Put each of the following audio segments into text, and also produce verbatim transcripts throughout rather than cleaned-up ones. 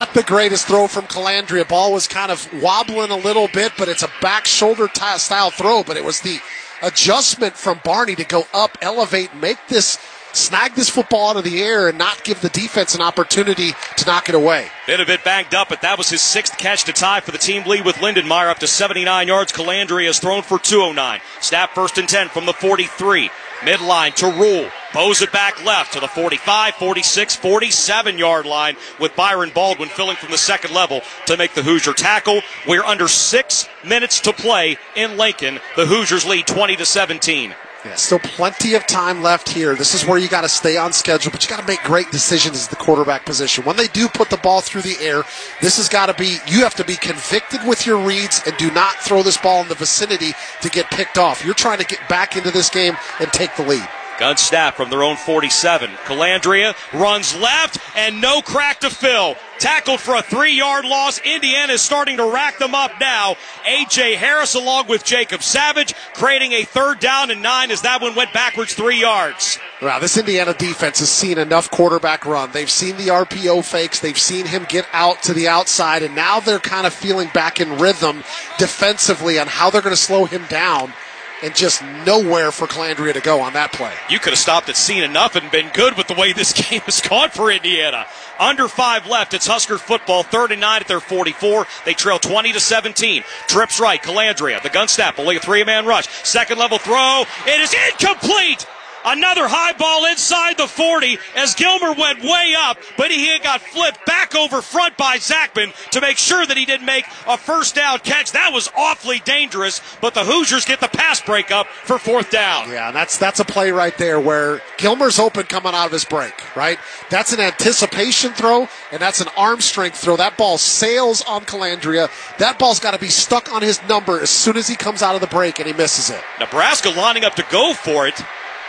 the greatest throw from Calandria. Ball was kind of wobbling a little bit, but it's a back shoulder t- style throw. But it was the adjustment from Barney to go up, elevate, make this, snag this football out of the air and not give the defense an opportunity to knock it away. Been a bit banged up, but that was his sixth catch to tie for the team lead with Lindenmeyer up to seventy-nine yards. Calandria has thrown for two oh nine. Snap first and ten from the forty-three. Midline to Rule. Bows it back left to the forty-five, forty-six, forty-seven-yard line with Byron Baldwin filling from the second level to make the Hoosier tackle. We're under six minutes to play in Lincoln. The Hoosiers lead twenty to seventeen. Yeah, still plenty of time left here. This is where you got to stay on schedule, but you got to make great decisions as the quarterback position. When they do put the ball through the air, this has got to be, you have to be convicted with your reads and do not throw this ball in the vicinity to get picked off. You're trying to get back into this game and take the lead. Gun snap from their own forty-seven. Calandria runs left and no crack to fill. Tackled for a three-yard loss. Indiana is starting to rack them up now. A J. Harris along with Jacob Savage creating a third down and nine as that one went backwards three yards. Wow, this Indiana defense has seen enough quarterback run. They've seen the R P O fakes. They've seen him get out to the outside, and now they're kind of feeling back in rhythm defensively on how they're going to slow him down. And just nowhere for Calandria to go on that play. You could have stopped at seen enough and been good with the way this game has gone for Indiana. Under five left. It's Husker football. Third and nine at their forty-four. They trail twenty to seventeen. Trips right. Calandria. The gun snap. Only a three-man rush. Second level throw. It is incomplete. Another high ball inside the forty as Gilmer went way up, but he got flipped back over front by Zachman to make sure that he didn't make a first down catch. That was awfully dangerous, but the Hoosiers get the pass breakup for fourth down. Yeah, that's that's a play right there where Gilmer's open coming out of his break, right? That's an anticipation throw, and that's an arm strength throw. That ball sails on Calandria. That ball's got to be stuck on his number as soon as he comes out of the break, and he misses it. Nebraska lining up to go for it.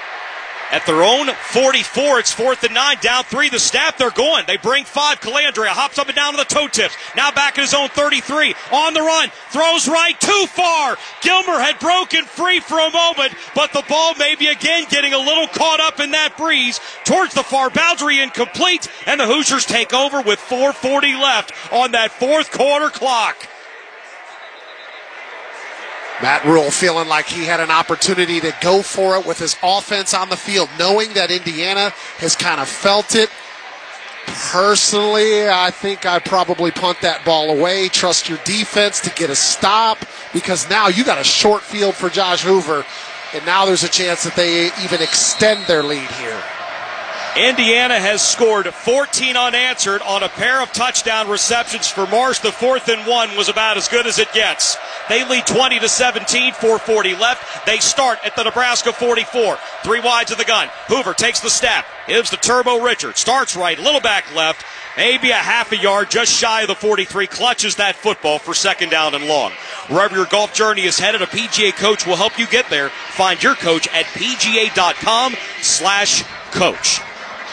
At their own forty-four, it's fourth and nine, down three, the snap, they're going. They bring five, Calandria hops up and down to the toe tips. Now back at his own thirty-three, on the run, throws right, too far. Gilmer had broken free for a moment, but the ball maybe again getting a little caught up in that breeze towards the far boundary, incomplete, and the Hoosiers take over with four forty left on that fourth quarter clock. Matt Rule feeling like he had an opportunity to go for it with his offense on the field, knowing that Indiana has kind of felt it. Personally, I think I'd probably punt that ball away, trust your defense to get a stop, because now you got a short field for Josh Hoover, and now there's a chance that they even extend their lead here. Indiana has scored fourteen unanswered on a pair of touchdown receptions for Marsh. The fourth and one was about as good as it gets. They lead twenty to seventeen, four forty left. They start at the Nebraska forty-four. Three wides of the gun. Hoover takes the snap. Gives to Turbo Richard. Starts right, little back left. Maybe a half a yard, just shy of the forty-three. Clutches that football for second down and long. Wherever your golf journey is headed, a P G A coach will help you get there. Find your coach at pga.com slash coach.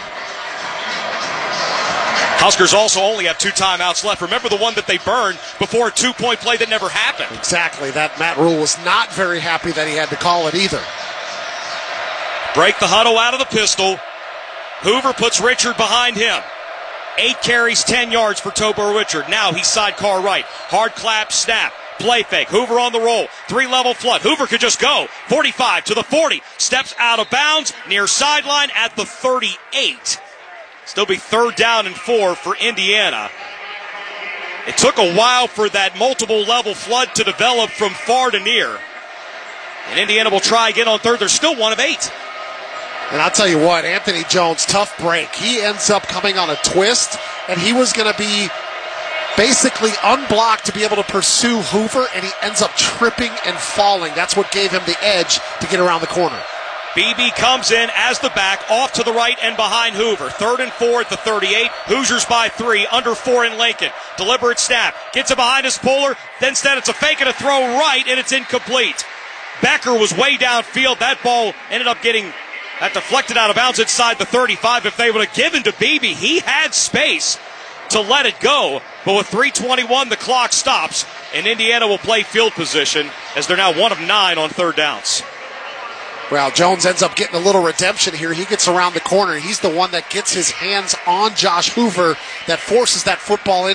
Huskers also only have two timeouts left. Remember the one that they burned before a two-point play that never happened. Exactly. That Matt Rule was not very happy that he had to call it either. Break the huddle out of the pistol. Hoover puts Richard behind him. Eight carries, ten yards for Turbo Richard. Now he's sidecar right. Hard clap, snap. Play fake. Hoover on the roll. Three-level flood. Hoover could just go. forty-five to the forty. Steps out of bounds. Near sideline at the thirty-eight. Still be third down and four for Indiana. It took a while for that multiple level flood to develop from far to near. And Indiana will try again on third. They're still one of eight. And I'll tell you what, Anthony Jones, tough break. He ends up coming on a twist, and he was going to be basically unblocked to be able to pursue Hoover, and he ends up tripping and falling. That's what gave him the edge to get around the corner. Beebe comes in as the back, off to the right and behind Hoover. Third and four at the thirty-eight. Hoosiers by three, under four in Lincoln. Deliberate snap. Gets it behind his puller. Then instead it's a fake and a throw right, and it's incomplete. Becker was way downfield. That ball ended up getting that deflected out of bounds inside the thirty-five. If they would have given to Beebe, he had space to let it go. But with three twenty-one, the clock stops, and Indiana will play field position as they're now one of nine on third downs. Well, Jones ends up getting a little redemption here. He gets around the corner. He's the one that gets his hands on Josh Hoover that forces that football in.